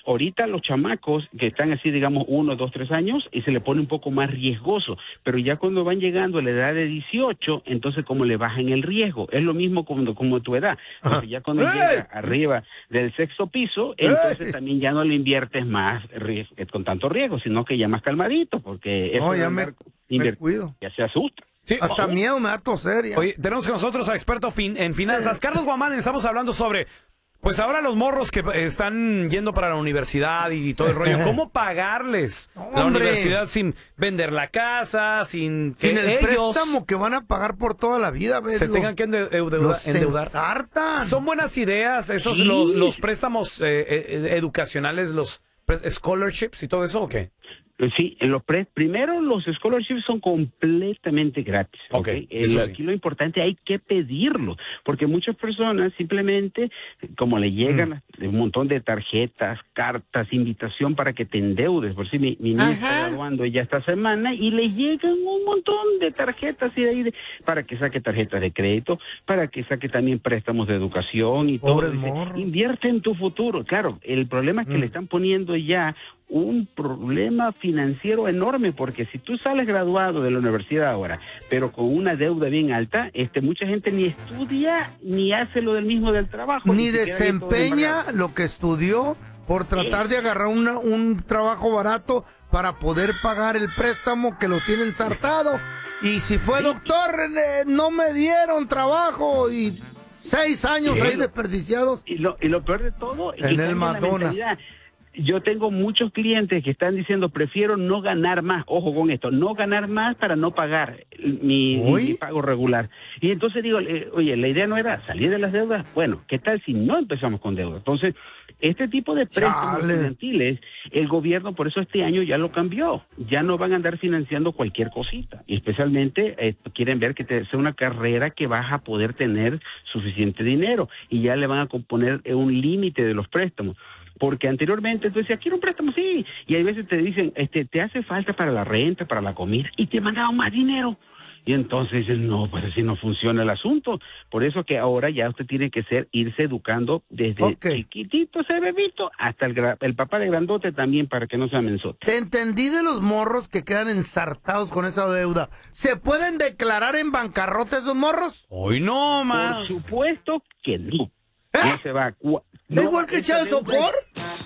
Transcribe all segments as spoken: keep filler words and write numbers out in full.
ahorita los chamacos que están así, digamos, uno, dos, tres años, y se le pone un poco más riesgoso, pero ya cuando van llegando a la edad de dieciocho, entonces como le bajan el riesgo, es lo mismo como, como tu edad, entonces ya cuando ¡Ey! llega arriba del sexto piso, entonces ¡Ey! también ya no le inviertes más ries- con tanto riesgo, sino que ya más calmadito, porque No, eso ya de me, andar me invier- cuido. ya se asusta. Sí, Hasta o- miedo me da toser ya. Oye, tenemos con nosotros a experto fin- en finanzas. Carlos Guamán, estamos hablando sobre, pues ahora los morros que eh, están yendo para la universidad y todo el rollo, ¿cómo pagarles la Hombre. universidad sin vender la casa, sin que Sin el ellos préstamo que van a pagar por toda la vida, ¿ves? se Los- tengan que ende- endeuda- los endeudar? ensartan. Son buenas ideas esos Sí. los, los préstamos eh, eh, educacionales, los pre- scholarships y todo eso, ¿o qué? Sí, en los pre- primero los scholarships son completamente gratis. Ok, ¿ok? Eh, eso lo- sí. Aquí lo importante hay que pedirlo, porque muchas personas simplemente, como le llegan Mm. un montón de tarjetas, cartas, invitación para que te endeudes. Por si mi, mi niña está Ajá. graduando ya esta semana y le llegan un montón de tarjetas y de ahí de- para que saque tarjetas de crédito, para que saque también préstamos de educación y todo. Pobres Dice, morros. invierte en tu futuro. Claro, el problema es que Mm. le están poniendo ya un problema financiero enorme, porque si tú sales graduado de la universidad ahora, pero con una deuda bien alta, este mucha gente ni estudia ni hace lo del mismo del trabajo. Ni se queda ahí todo desempeña embargado. lo que estudió por tratar de agarrar una- un trabajo barato para poder pagar el préstamo que lo tiene ensartado. Y si fue doctor, eh, no me dieron trabajo y seis años ahí desperdiciados. Y lo, y lo peor de todo es En que el cambia la McDonald's. mentalidad. Yo tengo muchos clientes que están diciendo, prefiero no ganar más, ojo con esto, no ganar más para no pagar mi, mi- Uy. mi pago regular. Y entonces digo, eh, oye, la idea no era salir de las deudas. Bueno, ¿qué tal si no empezamos con deudas? Entonces, este tipo de préstamos Chale. estudiantiles, el gobierno por eso este año ya lo cambió. Ya no van a andar financiando cualquier cosita. Y especialmente eh, quieren ver que te, sea una carrera que vas a poder tener suficiente dinero. Y ya le van a componer eh, un límite de los préstamos. Porque anteriormente tú decías, quiero un préstamo, sí. Y hay veces te dicen, este, te hace falta para la renta, para la comida, y te mandaban más dinero. Y entonces dices, no, pues así no funciona el asunto. Por eso que ahora ya usted tiene que ser, irse educando desde Ok. chiquitito, ese bebito, hasta el, gra- el papá de grandote también, para que no sea mensote. Te entendí de los morros que quedan ensartados con esa deuda. ¿Se pueden declarar en bancarrota esos morros? Hoy no Por más. supuesto que no. ¿Eh? No se va a... cua- ¿Es no, igual que esa Child deuda- Support?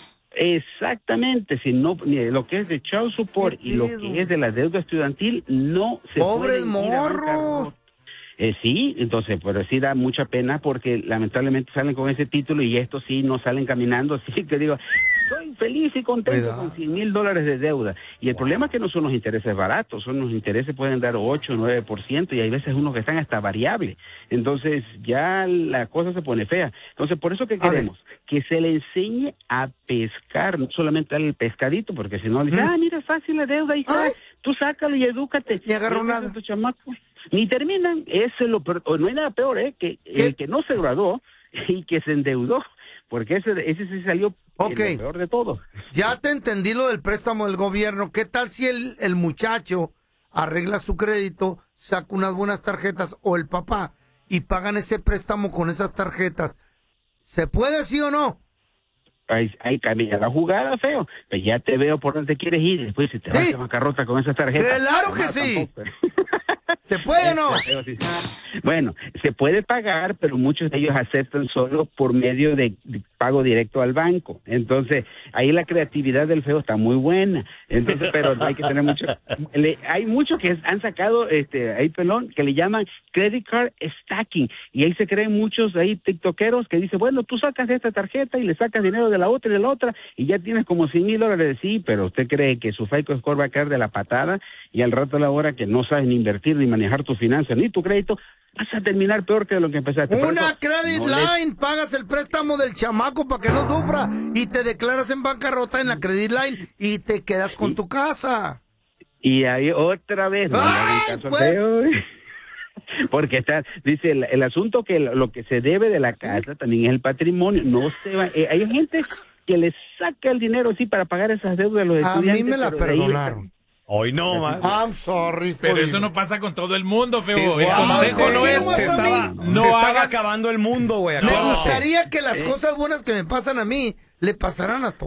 Exactamente, si no, ni lo que es de child support ¿Qué y lo pedo? que es de la deuda estudiantil no se ¡Pobres pueden ir a morros! bancarrota. Eh, sí, entonces, pero sí da mucha pena porque lamentablemente salen con ese título y estos sí no salen caminando, así que digo, soy feliz y contento Cuidado. con cien mil dólares de deuda. Y el problema es que no son los intereses baratos, son los intereses pueden dar ocho, nueve por ciento y hay veces unos que están hasta variables. Entonces ya la cosa se pone fea. Entonces, por eso que A ver. queremos que se le enseñe a pescar, no solamente al pescadito, porque si no le dice, Mm. ah, mira, es fácil la deuda, hija, Ay. tú sácalo y edúcate. Ni agarró Y a veces nada. tu chamaco ni terminan, ese es lo peor, o no hay nada peor, ¿eh? Que ¿Qué? el que no se graduó y que se endeudó, porque ese, ese sí salió Ok. eh, lo peor de todo. Ya te entendí lo del préstamo del gobierno. ¿Qué tal si el, el muchacho arregla su crédito, saca unas buenas tarjetas o el papá y pagan ese préstamo con esas tarjetas? ¿Se puede, sí o no? Ahí, ahí cambia la jugada, feo. Pues ya te veo por dónde quieres ir. Después, si te vas Sí. a bancarrota con esas tarjetas. ¡Claro que no, sí! tampoco. ¿Se puede o no? Feo, sí. Bueno, se puede pagar, pero muchos de ellos aceptan solo por medio de, de pago directo al banco. Entonces, ahí la creatividad del feo está muy buena. Entonces, pero hay que tener mucho. Le, hay muchos que han sacado, este, ahí pelón, que le llaman credit card stacking. Y ahí se creen muchos ahí tiktokeros que dicen, bueno, tú sacas de esta tarjeta y le sacas dinero de la otra y de la otra y ya tienes como cien mil dólares. Sí, pero usted cree que su FICO score va a caer de la patada y al rato a la hora que no sabes ni invertir ni manejar tus finanzas ni tu crédito, vas a terminar peor que lo que empezaste. Por Una eso, credit no le- line, pagas el préstamo del chamaco para que no sufra y te declaras en bancarrota en la credit line y te quedas con tu casa. Y ahí otra vez, no le hagan ¡Ay, caso al pues! feo. Porque está, dice el, el asunto que lo, lo que se debe de la casa también es el patrimonio. No se va, eh, hay gente que le saca el dinero así para pagar esas deudas de los A estudiantes. mí me la pero de ahí le- perdonaron. Hoy no más. I'm sorry. Pero for eso you. no pasa con todo el mundo, feo. Sí, el güey, consejo ¿por no qué es... no se vas a estaba, mí? No se estaba hagan- acabando el mundo, güey. Me acuérdate. gustaría que las cosas buenas que me pasan a mí le pasaran a todos.